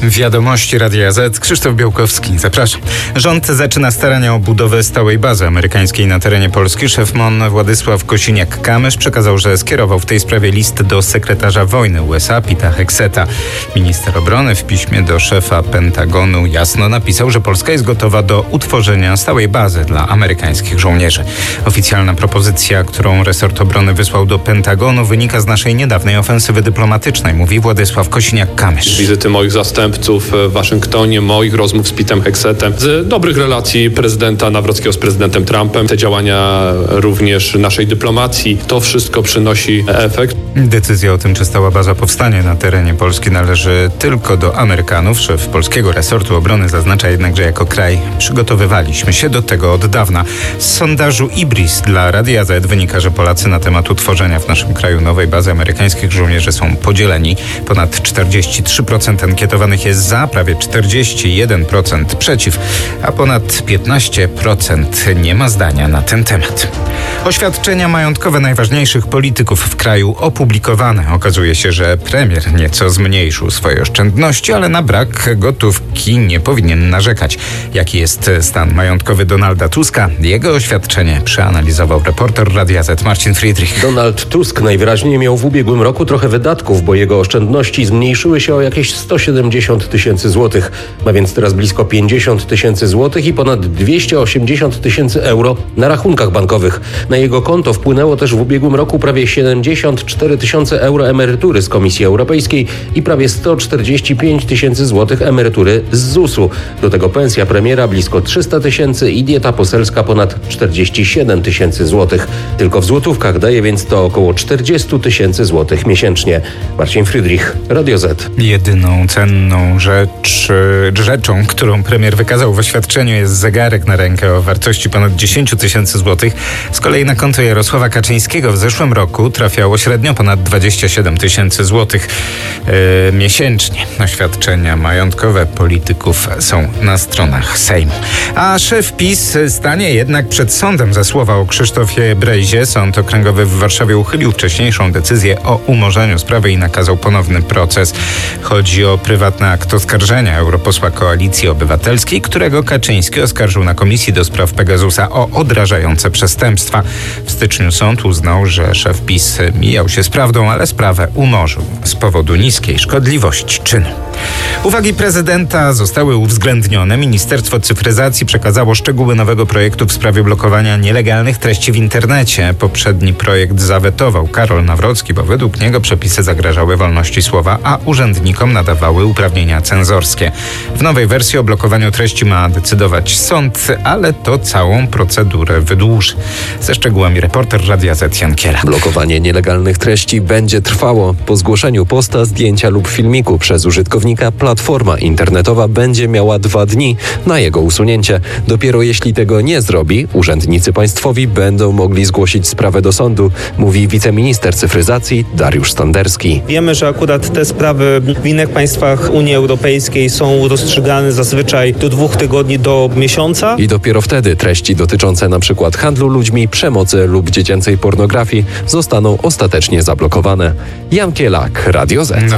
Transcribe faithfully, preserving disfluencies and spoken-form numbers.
Wiadomości Radia Z. Krzysztof Białkowski, zapraszam. Rząd zaczyna starania o budowę stałej bazy amerykańskiej na terenie Polski. Szef M O N Władysław Kosiniak-Kamysz przekazał, że skierował w tej sprawie list do sekretarza wojny U S A Pita Hegseta. Minister obrony w piśmie do szefa Pentagonu jasno napisał, że Polska jest gotowa do utworzenia stałej bazy dla amerykańskich żołnierzy. Oficjalna propozycja, którą resort obrony wysłał do Pentagonu, wynika z naszej niedawnej ofensywy dyplomatycznej, mówi Władysław Kosiniak-Kamysz. Wizyty moich zastępców w Waszyngtonie, moich rozmów z Pitem Hegsetem, z dobrych relacji prezydenta Nawrockiego z prezydentem Trumpem, te działania również naszej dyplomacji, to wszystko przynosi efekt. Decyzja o tym, czy stała baza powstanie na terenie Polski, należy tylko do Amerykanów. Szef polskiego resortu obrony zaznacza jednak, że jako kraj przygotowywaliśmy się do tego od dawna. Z sondażu Ibris dla Radia Z wynika, że Polacy na temat utworzenia w naszym kraju nowej bazy amerykańskich żołnierzy są podzieleni. Ponad czterdzieści trzy procent ankietowanych jest za, prawie czterdzieści jeden procent przeciw, a ponad piętnaście procent nie ma zdania na ten temat. Oświadczenia majątkowe najważniejszych polityków w kraju opublikowane. Okazuje się, że premier nieco zmniejszył swoje oszczędności, ale na brak gotówki nie powinien narzekać. Jaki jest stan majątkowy Donalda Tuska? Jego oświadczenie przeanalizował reporter Radia Z Marcin Friedrich. Donald Tusk najwyraźniej miał w ubiegłym roku trochę wydatków, bo jego oszczędności zmniejszyły się o jakieś sto siedemdziesiąt tysięcy złotych. Ma więc teraz blisko pięćdziesiąt tysięcy złotych i ponad dwieście osiemdziesiąt tysięcy euro na rachunkach bankowych. Na jego konto wpłynęło też w ubiegłym roku prawie siedemdziesiąt cztery tysiące euro emerytury z Komisji Europejskiej i prawie sto czterdzieści pięć tysięcy złotych emerytury z zusu. Do tego pensja premiera blisko trzysta tysięcy i dieta poselska ponad czterdzieści siedem tysięcy złotych. Tylko w złotówkach daje więc to około czterdzieści tysięcy złotych miesięcznie. Marcin Friedrich, Radio Z. Jedyną cenną rzecz, rzeczą, którą premier wykazał w oświadczeniu, jest zegarek na rękę o wartości ponad dziesięć tysięcy złotych. Z kolei na konto Jarosława Kaczyńskiego w zeszłym roku trafiało średnio ponad dwadzieścia siedem tysięcy złotych yy, miesięcznie. Oświadczenia majątkowe polityków są na stronach Sejmu. A szef PiS stanie jednak przed sądem za słowa o Krzysztofie Brejzie. Sąd okręgowy w Warszawie uchylił wcześniejszą decyzję o umorzeniu sprawy i nakazał ponowny proces. Chodzi o prywatny akt oskarżenia europosła Koalicji Obywatelskiej, którego Kaczyński oskarżył na Komisji do spraw Pegasusa o odrażające przestępstwa. W styczniu sąd uznał, że szef PiS mijał się z prawdą, ale sprawę umorzył z powodu niskiej szkodliwości czynu. Uwagi prezydenta zostały uwzględnione. Ministerstwo Cyfryzacji przekazało szczegóły nowego projektu w sprawie blokowania nielegalnych treści w internecie. Poprzedni projekt zawetował Karol Nawrocki, bo według niego przepisy zagrażały wolności słowa, a urzędnikom nadawały uprawnienia cenzorskie. W nowej wersji o blokowaniu treści ma decydować sąd, ale to całą procedurę wydłuży. Ze szczegółami reporter Radia Z Jan Kiela. Blokowanie nielegalnych treści będzie trwało. Po zgłoszeniu posta, zdjęcia lub filmiku przez użytkownika platforma internetowa będzie miała dwa dni na jego usunięcie. Dopiero jeśli tego nie zrobi, urzędnicy państwowi będą mogli zgłosić sprawę do sądu, mówi wiceminister cyfryzacji Dariusz Standerski. Wiemy, że akurat te sprawy w innych państwach Unii Europejskiej są rozstrzygane zazwyczaj do dwóch tygodni do miesiąca. I dopiero wtedy treści dotyczące np. handlu ludźmi, przemocy lub dziecięcej pornografii zostaną ostatecznie zablokowane. Jan Kielak, Radio Z.